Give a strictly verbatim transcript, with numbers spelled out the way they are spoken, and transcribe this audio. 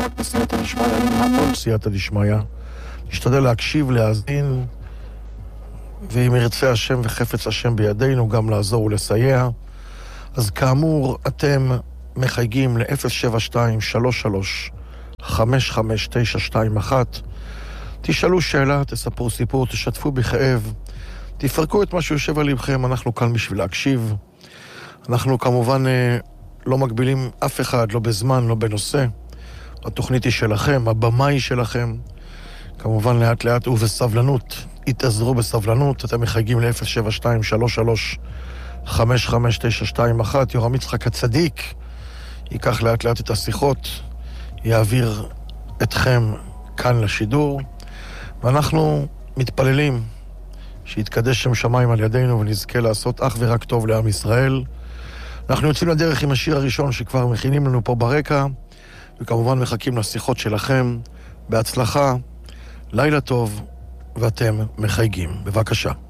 רק בסייעתא דשמיא, אלא הכל סייעתא דשמיא. נשתדל להקשיב, להאזין, ואם ירצה השם וחפץ השם בידינו, גם לעזור ולסייע. אז כאמור, אתם מחייגים ל-אפס שבע שתיים שלוש שלוש חמש חמש תשע שתיים אחת. תשאלו שאלה, תספרו סיפור, תשתפו בכאב, תפרקו את מה שיושב על לבכם, אנחנו כאן בשביל להקשיב. אנחנו כמובן לא מגבילים אף אחד, לא בזמן, לא בנושא. התוכנית היא שלכם, הבמה היא שלכם. כמובן לאט לאט ובסבלנות, התעזרו בסבלנות. אתם מחייגים ל-אפס שבע שתיים שלוש שלוש חמש חמש תשע שתיים אחת. יורם יצחק הצדיק ייקח לאט לאט את השיחות, יעביר אתכם כאן לשידור, ואנחנו מתפללים שיתקדש שם שמיים על ידינו ונזכה לעשות אך ורק טוב לעם ישראל. אנחנו יוצאים לדרך עם השיר הראשון שכבר מכינים לנו פה ברקע, וכמובן מחכים לשיחות שלכם. בהצלחה, לילה טוב, ואתם מחייגים. בבקשה.